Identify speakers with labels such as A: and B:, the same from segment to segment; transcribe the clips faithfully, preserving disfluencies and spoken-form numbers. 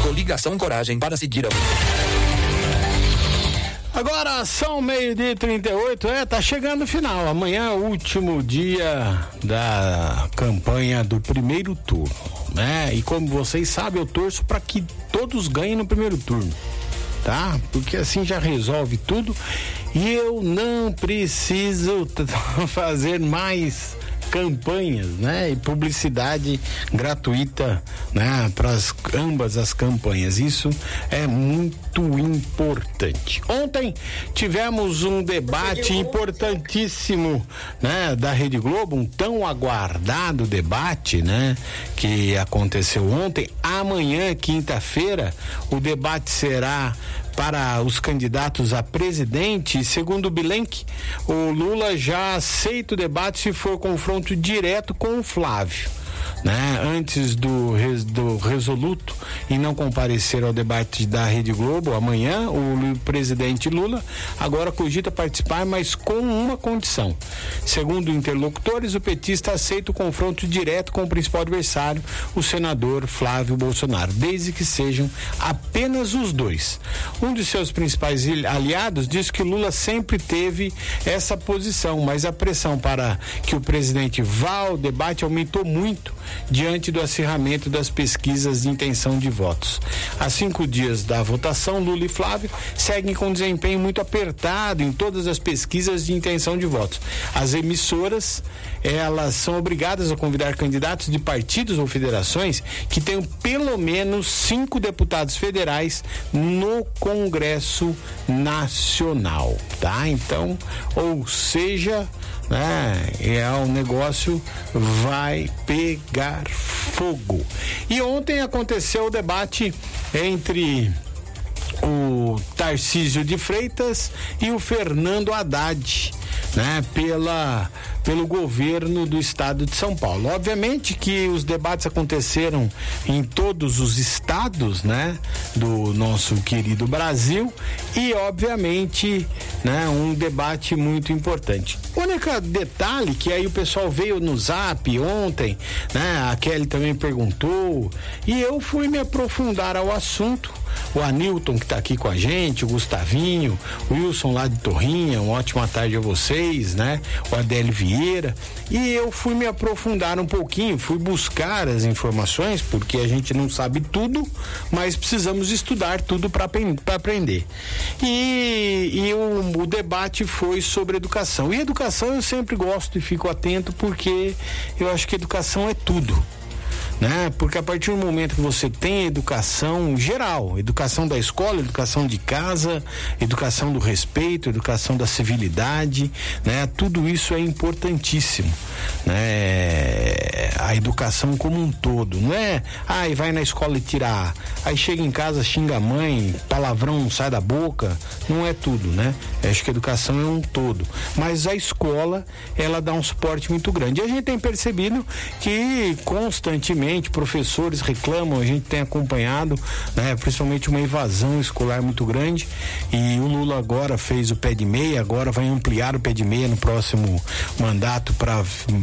A: Coligação Coragem para seguir a...
B: Agora são meio-dia e trinta e oito, é, tá chegando o final. Amanhã é o último dia da campanha do primeiro turno, né? E como vocês sabem, eu torço para que todos ganhem no primeiro turno, tá? Porque assim já resolve tudo e eu não preciso fazer mais campanhas, né? E publicidade gratuita, né? Para ambas as campanhas. Isso é muito importante. Ontem tivemos um debate importantíssimo, né? Da Rede Globo, um tão aguardado debate, né? Que aconteceu ontem. Amanhã, quinta-feira, o debate será para os candidatos a presidente. Segundo o Bilenque, o Lula já aceita o debate se for confronto direto com o Flávio, né? Antes do, res, do resoluto em não comparecer ao debate da Rede Globo amanhã, o presidente Lula agora cogita participar, mas com uma condição. Segundo interlocutores, o petista aceita o confronto direto com o principal adversário, o senador Flávio Bolsonaro, desde que sejam apenas os dois. Um de seus principais aliados diz que Lula sempre teve essa posição, mas a pressão para que o presidente vá ao debate aumentou muito diante do acirramento das pesquisas de intenção de votos. Há cinco dias da votação, Lula e Flávio seguem com desempenho muito apertado em todas as pesquisas de intenção de votos. As emissoras, elas são obrigadas a convidar candidatos de partidos ou federações que tenham pelo menos cinco deputados federais no Congresso Nacional, tá? Então, ou seja, né, é o negócio vai pegar fogo. E ontem aconteceu o debate entre o Tarcísio de Freitas e o Fernando Haddad, né, pela pelo governo do estado de São Paulo. Obviamente que os debates aconteceram em todos os estados, né, do nosso querido Brasil e obviamente, né, um debate muito importante. O único detalhe que aí o pessoal veio no Zap ontem, né, a Kelly também perguntou e eu fui me aprofundar ao assunto. O Anilton que está aqui com a gente, o Gustavinho, o Wilson lá de Torrinha, uma ótima tarde a vocês, né? O Adélio Vieira, e eu fui me aprofundar um pouquinho, fui buscar as informações, porque a gente não sabe tudo, mas precisamos estudar tudo para aprender. E, e o, o debate foi sobre educação. E educação eu sempre gosto e fico atento, porque eu acho que educação é tudo, né? Porque a partir do momento que você tem educação geral, educação da escola, educação de casa, educação do respeito, educação da civilidade, né? Tudo isso é importantíssimo, né? A educação como um todo, não é? Ai, vai na escola e tira, aí chega em casa, xinga a mãe, palavrão não sai da boca, não é tudo, né? Eu acho que a educação é um todo, mas a escola, ela dá um suporte muito grande. E a gente tem percebido que constantemente professores reclamam, a gente tem acompanhado, né, principalmente uma evasão escolar muito grande, e o Lula agora fez o pé de meia, agora vai ampliar o pé de meia no próximo mandato para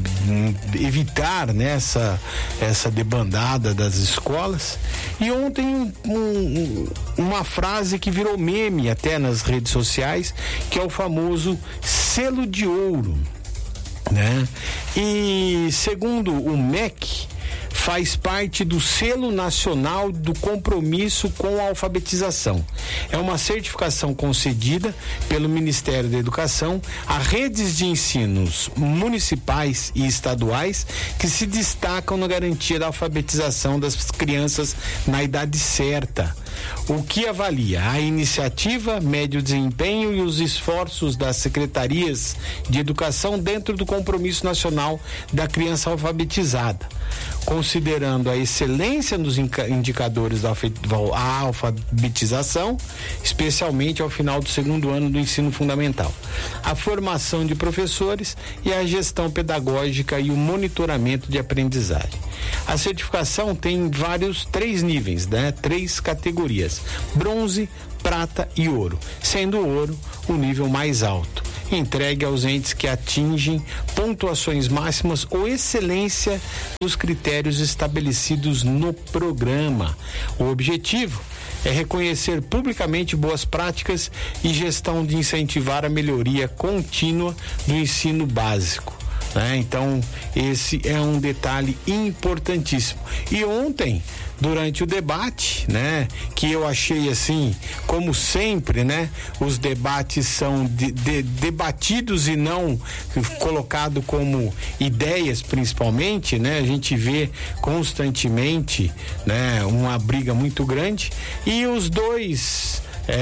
B: evitar, né, essa, essa debandada das escolas. E ontem um, um, uma frase que virou meme até nas redes sociais, que é o famoso selo de ouro, né? E segundo o M E C, faz parte do Selo Nacional do Compromisso com a Alfabetização. É uma certificação concedida pelo Ministério da Educação a redes de ensinos municipais e estaduais que se destacam na garantia da alfabetização das crianças na idade certa. O que avalia a iniciativa, médio desempenho e os esforços das secretarias de educação dentro do Compromisso Nacional da Criança Alfabetizada, considerando a excelência nos indicadores da alfabetização, especialmente ao final do segundo ano do ensino fundamental, a formação de professores e a gestão pedagógica e o monitoramento de aprendizagem. A certificação tem vários, três níveis, né? Três categorias: bronze, prata e ouro, sendo o ouro o nível mais alto. entregue aos entes que atingem pontuações máximas ou excelência nos critérios estabelecidos no programa. O objetivo é reconhecer publicamente boas práticas e gestão de incentivar a melhoria contínua do ensino básico. Né? Então, esse é um detalhe importantíssimo. E ontem, durante o debate, né, que eu achei assim, como sempre, né, os debates são de, de, debatidos e não colocado como ideias, principalmente, né, a gente vê constantemente, né, uma briga muito grande, e os dois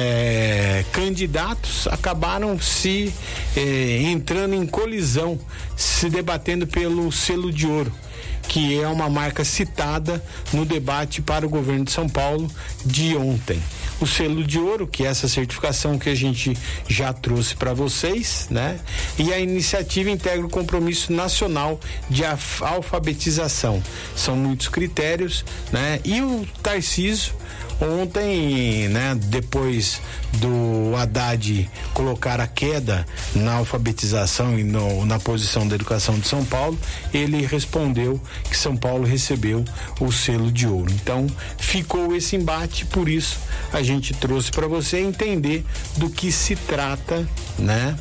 B: É, candidatos acabaram se é, entrando em colisão, se debatendo pelo selo de ouro, que é uma marca citada no debate para o governo de São Paulo de ontem. O selo de ouro, que é essa certificação que a gente já trouxe para vocês, né? E a iniciativa integra o compromisso nacional de alfabetização. São muitos critérios, né? E o Tarcísio ontem, né, depois do Haddad colocar a queda na alfabetização e no, na posição da educação de São Paulo, ele respondeu que São Paulo recebeu o selo de ouro. Então, ficou esse embate, por isso a gente trouxe para você entender do que se trata, né?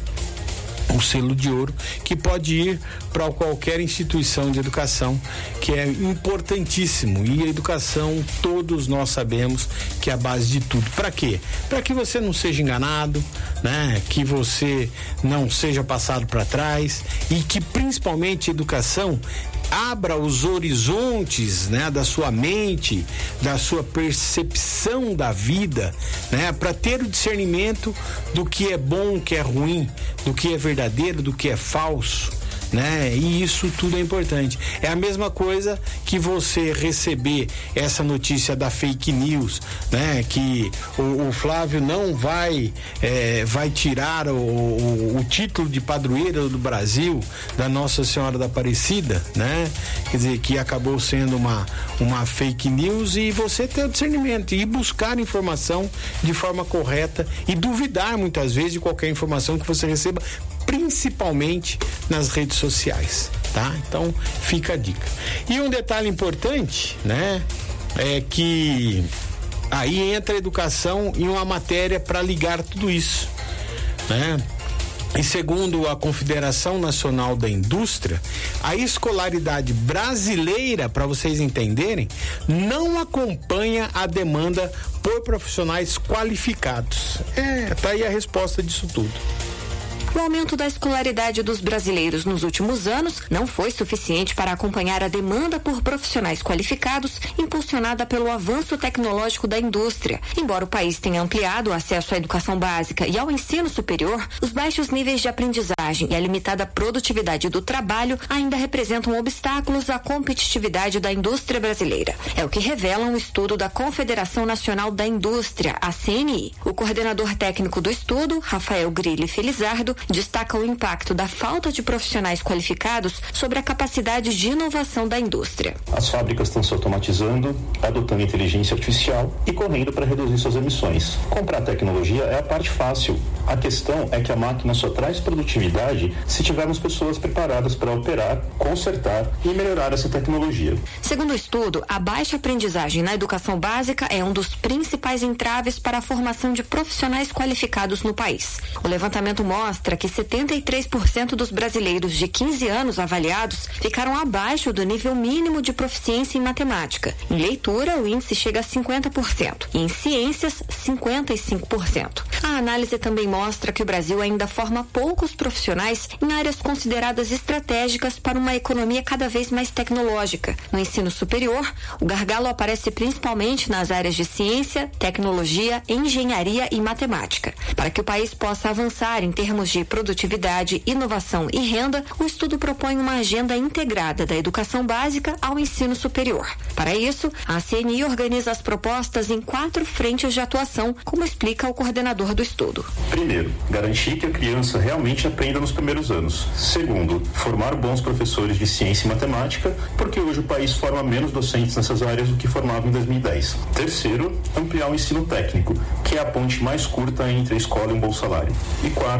B: O selo de ouro, que pode ir para qualquer instituição de educação, que é importantíssimo. E a educação, todos nós sabemos que é a base de tudo. Para quê? Para que você não seja enganado, né? Que você não seja passado para trás e que, principalmente, a educação abra os horizontes, né, da sua mente, da sua percepção da vida, né, para ter o discernimento do que é bom, o que é ruim, do que é verdadeiro, do que é falso, né? E isso tudo é importante. É a mesma coisa que você receber essa notícia da fake news, né? Que o, o Flávio não vai é, vai tirar o, o, o título de padroeira do Brasil da Nossa Senhora da Aparecida, né? Quer dizer, que acabou sendo uma, uma fake news, e você ter o discernimento e buscar informação de forma correta e duvidar muitas vezes de qualquer informação que você receba, principalmente nas redes sociais, tá? Então, fica a dica. E um detalhe importante, né? É que aí entra a educação em uma matéria para ligar tudo isso, né? E segundo a Confederação Nacional da Indústria, a escolaridade brasileira, para vocês entenderem, não acompanha a demanda por profissionais qualificados. É, tá aí a resposta disso tudo.
C: O aumento da escolaridade dos brasileiros nos últimos anos não foi suficiente para acompanhar a demanda por profissionais qualificados, impulsionada pelo avanço tecnológico da indústria. Embora o país tenha ampliado o acesso à educação básica e ao ensino superior, os baixos níveis de aprendizagem e a limitada produtividade do trabalho ainda representam obstáculos à competitividade da indústria brasileira. É o que revela um estudo da Confederação Nacional da Indústria, a C N I. O coordenador técnico do estudo, Rafael Grilli Felizardo, destaca o impacto da falta de profissionais qualificados sobre a capacidade de inovação da indústria.
D: As fábricas estão se automatizando, adotando inteligência artificial e correndo para reduzir suas emissões. Comprar tecnologia é a parte fácil. A questão é que a máquina só traz produtividade se tivermos pessoas preparadas para operar, consertar e melhorar essa tecnologia.
C: Segundo o estudo, a baixa aprendizagem na educação básica é um dos principais entraves para a formação de profissionais qualificados no país. O levantamento mostra que setenta e três por cento dos brasileiros de quinze anos avaliados ficaram abaixo do nível mínimo de proficiência em matemática. Em leitura, o índice chega a cinquenta por cento e em ciências, cinquenta e cinco por cento. A análise também mostra que o Brasil ainda forma poucos profissionais em áreas consideradas estratégicas para uma economia cada vez mais tecnológica. No ensino superior, o gargalo aparece principalmente nas áreas de ciência, tecnologia, engenharia e matemática. Para que o país possa avançar em termos de produtividade, inovação e renda, o estudo propõe uma agenda integrada da educação básica ao ensino superior. Para isso, a C N I organiza as propostas em quatro frentes de atuação, como explica o coordenador do estudo.
D: Primeiro, garantir que a criança realmente aprenda nos primeiros anos. Segundo, formar bons professores de ciência e matemática, porque hoje o país forma menos docentes nessas áreas do que formava em dois mil e dez. Terceiro, ampliar o ensino técnico, que é a ponte mais curta entre a escola e um bom salário. E quarto,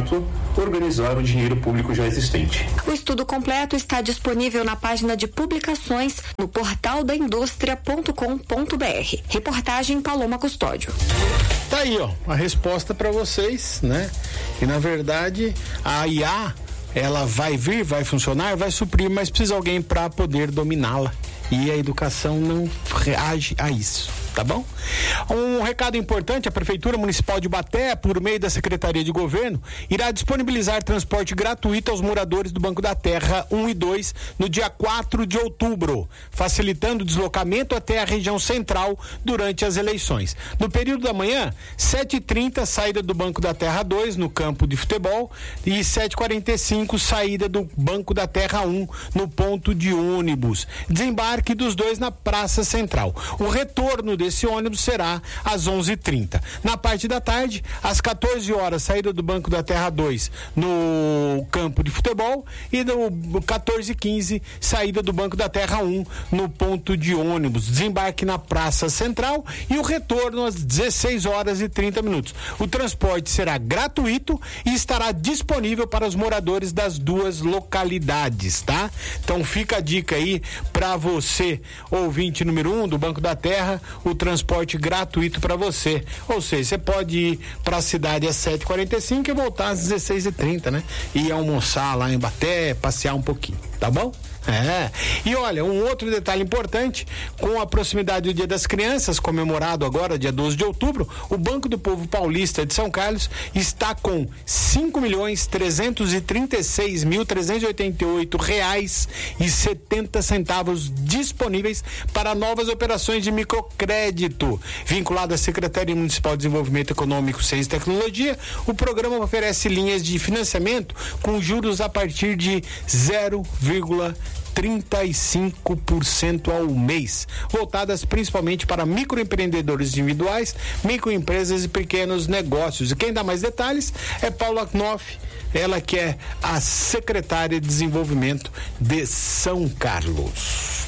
D: organizar o dinheiro público já existente.
C: O estudo completo está disponível na página de publicações no portal da indústria ponto com ponto br. Reportagem Paloma Custódio.
B: Tá aí, ó, a resposta para vocês, né? E na verdade, a I A, ela vai vir, vai funcionar, vai suprir, mas precisa alguém para poder dominá-la. E a educação não reage a isso, tá bom? Um recado importante: a Prefeitura Municipal de Ibaté, por meio da Secretaria de Governo, irá disponibilizar transporte gratuito aos moradores do Banco da Terra um e dois no dia quatro de outubro, facilitando o deslocamento até a região central durante as eleições. No período da manhã, sete e trinta, saída do Banco da Terra dois no campo de futebol, e sete e quarenta e cinco, saída do Banco da Terra um no ponto de ônibus. Desembarque dos dois na Praça Central. O retorno desse ônibus será às onze e trinta. Na parte da tarde, às quatorze horas, saída do Banco da Terra dois no campo de futebol, e no quatorze e quinze, saída do Banco da Terra um no ponto de ônibus. Desembarque na Praça Central e o retorno às dezesseis horas e trinta minutos. O transporte será gratuito e estará disponível para os moradores das duas localidades, tá? Então fica a dica aí para você, ouvinte número um do Banco da Terra, o transporte gratuito para você. Ou seja, você pode ir para a cidade às sete e quarenta e cinco e voltar às dezesseis e trinta, né? E almoçar lá em Ibaté, passear um pouquinho, tá bom? É. E olha, um outro detalhe importante: com a proximidade do Dia das Crianças, comemorado agora dia doze de outubro, o Banco do Povo Paulista de São Carlos está com cinco milhões trezentos e trinta e seis mil trezentos e oitenta e oito reais e setenta centavos disponíveis para novas operações de microcrédito. Vinculado à Secretaria Municipal de Desenvolvimento Econômico, Ciência e Tecnologia, o programa oferece linhas de financiamento com juros a partir de zero vírgula trinta e cinco por cento ao mês, voltadas principalmente para microempreendedores individuais, microempresas e pequenos negócios. E quem dá mais detalhes é Paula Knopf, ela que é a secretária de Desenvolvimento de São Carlos.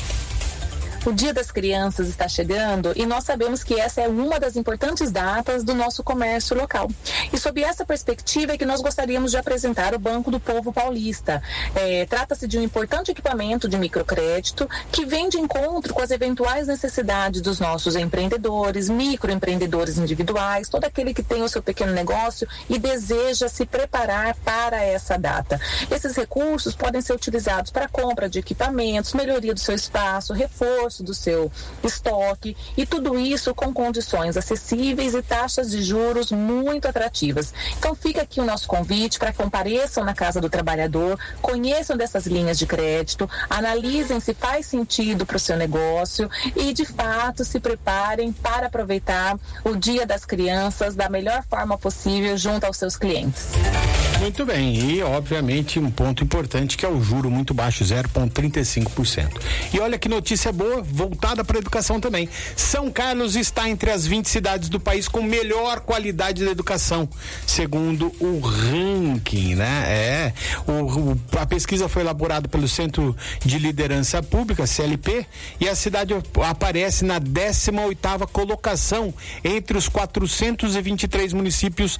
E: O Dia das Crianças está chegando e nós sabemos que essa é uma das importantes datas do nosso comércio local. E sob essa perspectiva é que nós gostaríamos de apresentar o Banco do Povo Paulista. É, trata-se de um importante equipamento de microcrédito que vem de encontro com as eventuais necessidades dos nossos empreendedores, microempreendedores individuais, todo aquele que tem o seu pequeno negócio e deseja se preparar para essa data. Esses recursos podem ser utilizados para compra de equipamentos, melhoria do seu espaço, reforço do seu estoque, e tudo isso com condições acessíveis e taxas de juros muito atrativas. Então fica aqui o nosso convite para que compareçam na Casa do Trabalhador, conheçam dessas linhas de crédito, analisem se faz sentido para o seu negócio e de fato se preparem para aproveitar o Dia das Crianças da melhor forma possível junto aos seus clientes.
B: Muito bem, e obviamente um ponto importante que é o juro muito baixo, zero vírgula trinta e cinco por cento. E olha que notícia boa, voltada para a educação também. São Carlos está entre as vinte cidades do país com melhor qualidade da educação, segundo o ranking, né? É, o, o, a pesquisa foi elaborada pelo Centro de Liderança Pública, C L P, e a cidade aparece na décima oitava colocação entre os quatrocentos e vinte e três municípios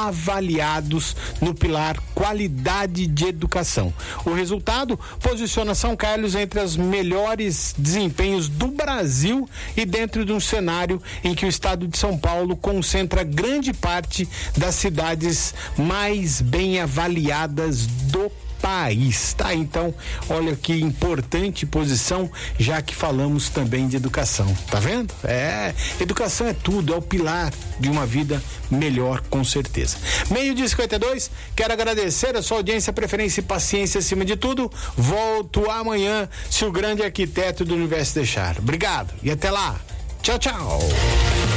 B: avaliados no pilar qualidade de educação. O resultado posiciona São Carlos entre as melhores desempenhos do Brasil e dentro de um cenário em que o estado de São Paulo concentra grande parte das cidades mais bem avaliadas do país, tá? Então, olha que importante posição, já que falamos também de educação, tá vendo? É, educação é tudo, é o pilar de uma vida melhor, com certeza. Meio-dia e cinquenta e dois, quero agradecer a sua audiência, preferência e paciência acima de tudo. Volto amanhã, se o grande arquiteto do universo deixar. Obrigado e até lá. Tchau, tchau.